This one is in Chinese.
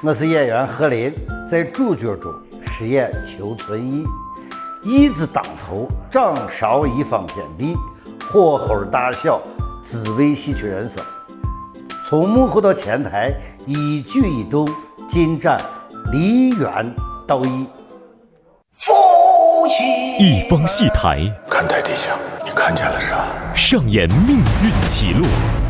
我是演员何林，在主角中饰演邱存义。义字当头，掌勺一方天地，火候大小，滋味戏曲人生。从幕后到前台，一举一动尽展梨园道义。 一方戏台， 看台底下，你看见了啥？ 上演命运起落。